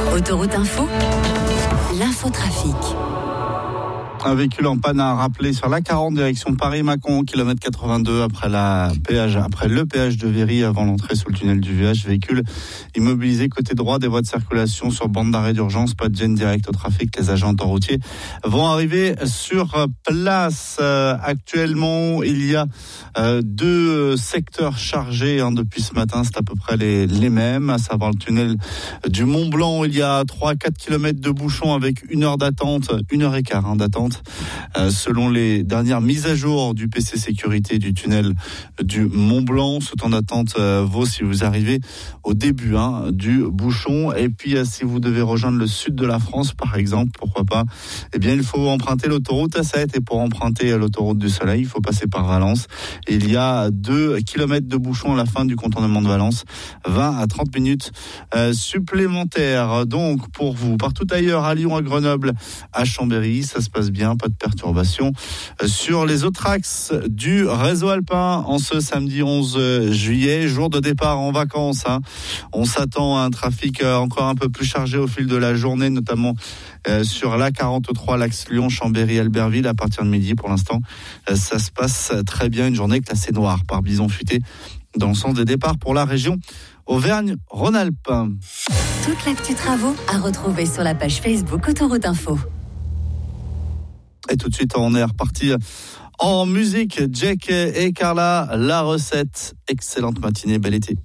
Autoroute Info, l'infotrafic. Un véhicule en panne à rappeler sur la 40 direction Paris-Mâcon, kilomètre 82 après le péage de Véry avant l'entrée sous le tunnel du VH. Véhicule immobilisé côté droit des voies de circulation sur bande d'arrêt d'urgence, pas de gêne direct au trafic. Les agents routiers vont arriver sur place. Actuellement, il y a deux secteurs chargés depuis ce matin. C'est à peu près les mêmes, à savoir le tunnel du Mont-Blanc. Il y a 3-4 kilomètres de bouchons avec 1 heure d'attente, 1h15 d'attente. Selon les dernières mises à jour du PC sécurité du tunnel du Mont-Blanc, ce temps d'attente vaut si vous arrivez au début du bouchon. Et puis si vous devez rejoindre le sud de la France par exemple, pourquoi pas, eh bien il faut emprunter l'autoroute A7, et pour emprunter l'autoroute du Soleil, il faut passer par Valence. Il y a 2 kilomètres de bouchon à la fin du contournement de Valence, 20 à 30 minutes supplémentaires. Donc pour vous, partout ailleurs, à Lyon, à Grenoble, à Chambéry, ça se passe bien, pas de perturbation sur les autres axes du réseau alpin en ce samedi 11 juillet, jour de départ en vacances. On s'attend à un trafic encore un peu plus chargé au fil de la journée, notamment sur la 43, l'axe Lyon, Chambéry, Albertville. À partir de midi, pour l'instant, ça se passe très bien. Une journée classée noire par bison futé dans le sens des départs pour la région Auvergne-Rhône-Alpes. Toute l'actu travaux à retrouver sur la page Facebook Autoroute Info. Et tout de suite, on est reparti en musique. Jack et Carla, la recette. Excellente matinée, bel été.